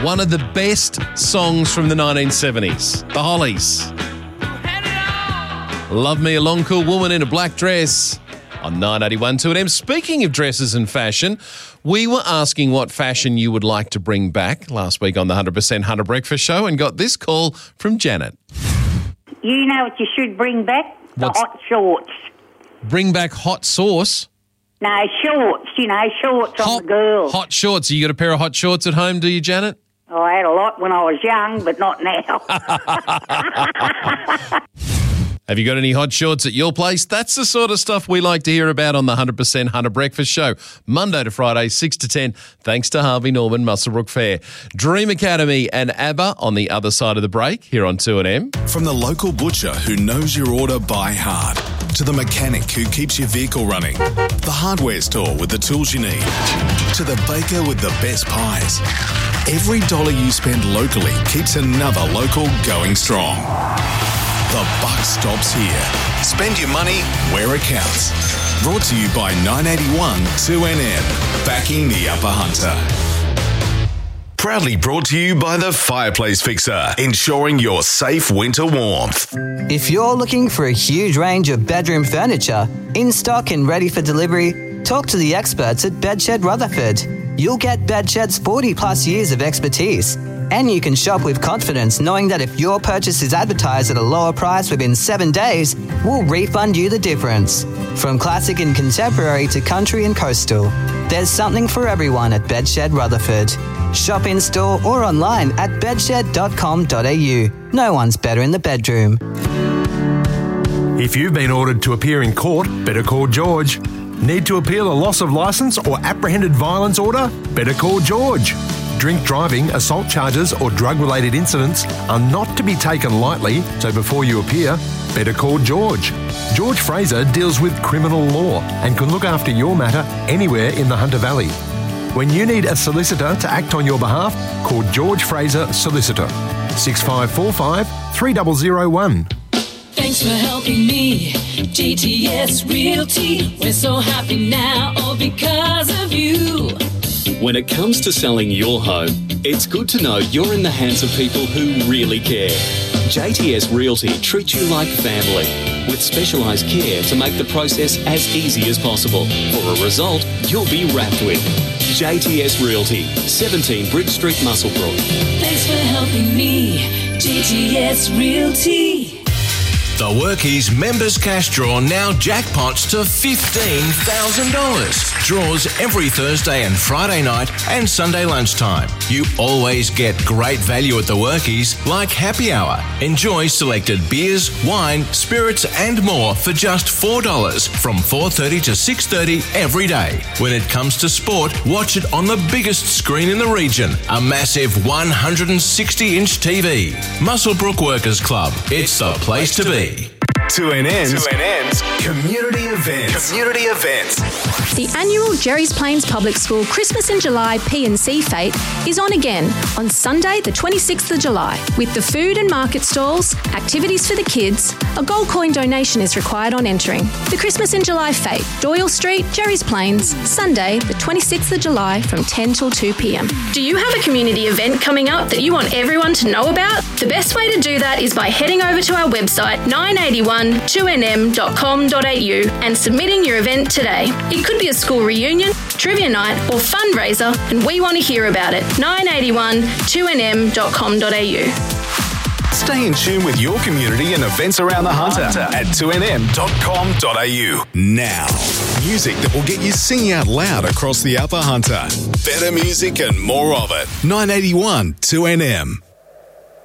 One of the best songs from the 1970s, The Hollies. Love Me a Long Cool Woman in a Black Dress on 981 2AM. Speaking of dresses and fashion, we were asking what fashion you would like to bring back last week on the 100% Hunter Breakfast Show and got this call from Janet. You know what you should bring back? The hot shorts. Bring back hot sauce? No, shorts, shorts on the girls. Hot shorts. You got a pair of hot shorts at home, do you, Janet? Oh, I had a lot when I was young, but not now. Have you got any hot shorts at your place? That's the sort of stuff we like to hear about on the 100% Hunter Breakfast Show. Monday to Friday, 6 to 10, thanks to Harvey Norman Muswellbrook Fair. Dream Academy and ABBA on the other side of the break here on 2AM. From the local butcher who knows your order by heart, to the mechanic who keeps your vehicle running, the hardware store with the tools you need, to the baker with the best pies. Every dollar you spend locally keeps another local going strong. The buck stops here. Spend your money where it counts. Brought to you by 981 2NM, backing the Upper Hunter. Proudly brought to you by the Fireplace Fixer, ensuring your safe winter warmth. If you're looking for a huge range of bedroom furniture, in stock and ready for delivery, talk to the experts at Bedshed Rutherford. You'll get Bedshed's 40 plus years of expertise. And you can shop with confidence knowing that if your purchase is advertised at a lower price within 7 days, we'll refund you the difference. From classic and contemporary to country and coastal, there's something for everyone at Bedshed Rutherford. Shop in store or online at bedshed.com.au. No one's better in the bedroom. If you've been ordered to appear in court, better call George. Need to appeal a loss of licence or apprehended violence order? Better call George. Drink driving, assault charges or drug-related incidents are not to be taken lightly, so before you appear, better call George. George Fraser deals with criminal law and can look after your matter anywhere in the Hunter Valley. When you need a solicitor to act on your behalf, call George Fraser Solicitor, 6545 3001. Thanks for helping me, GTS Realty. We're so happy now, all because of you. When it comes to selling your home, it's good to know you're in the hands of people who really care. JTS Realty treats you like family, with specialised care to make the process as easy as possible for a result you'll be wrapped with. JTS Realty, 17 Bridge Street, Muswellbrook. Thanks for helping me, GTS Realty. The Workies Members Cash Draw now jackpots to $15,000. Draws every Thursday and Friday night and Sunday lunchtime. You always get great value at the Workies, like happy hour. Enjoy selected beers, wine, spirits and more for just $4 from 4:30 to 6:30 every day. When it comes to sport, watch it on the biggest screen in the region, a massive 160-inch TV. Muswellbrook Workers Club. It's the place to be. 2NN's Community Events. The annual Jerry's Plains Public School Christmas in July P&C Fete is on again on Sunday the 26th of July. With the food and market stalls, activities for the kids, a gold coin donation is required on entering. The Christmas in July Fete, Doyle Street, Jerry's Plains, Sunday the 26th of July from 10 till 2 p.m. Do you have a community event coming up that you want everyone to know about? The best way to do that is by heading over to our website 9812nm.com.au and submitting your event today. It could be a school reunion, trivia night or fundraiser, and we want to hear about it. 9812nm.com.au. Stay in tune with your community and events around the Hunter at 2nm.com.au. Now, music that will get you singing out loud across the Upper Hunter. Better music and more of it. 981 2NM.